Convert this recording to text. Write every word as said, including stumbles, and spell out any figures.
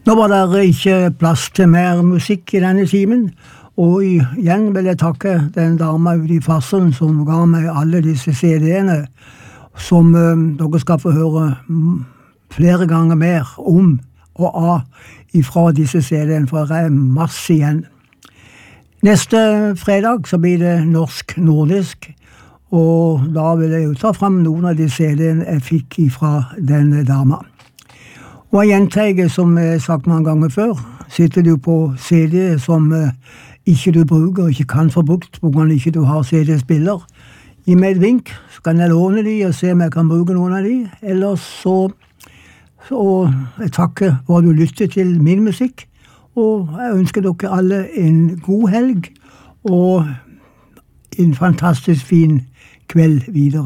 Nå var det ikke plass til mer musikk i denne timen, og igjen vil jeg takke den dama ute i Farsund som ga meg alle disse C D-ene, som uh, dere skal få høre flere ganger mer om og av ifra disse C D-ene, for det er masse igjen. Neste fredag så blir det norsk-nordisk, og da vil jeg jo ta frem noen av de C D-ene jeg fikk ifra denne dama. Og jeg gjentar, som jeg har sagt mange ganger før, sitter du på C D som uh, ikke du bruker, ikke kan få brukt, på grunn av ikke du har C D-spiller. Gi meg et vink, så kan jeg låne de og se om jeg kan bruke noen av de. Ellers så, så jeg takker for at du lytter til min musikk, og jeg ønsker dere alle en god helg, og en fantastisk fin kveld videre.